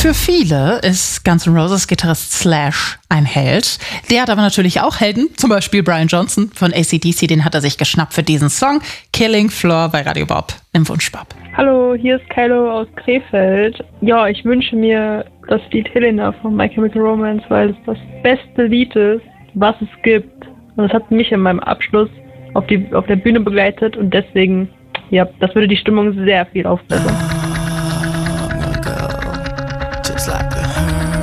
Für viele ist Guns N' Roses Gitarrist Slash ein Held. Der hat aber natürlich auch Helden, zum Beispiel Brian Johnson von AC/DC, den hat er sich geschnappt für diesen Song Killing Floor bei Radio Bob im Wunschbob. Hallo, hier ist Kylo aus Krefeld. Ja, ich wünsche mir das Lied Helena von My Chemical Romance, weil es das beste Lied ist, was es gibt. Und es hat mich in meinem Abschluss auf der Bühne begleitet und deswegen, ja, das würde die Stimmung sehr viel aufbessern.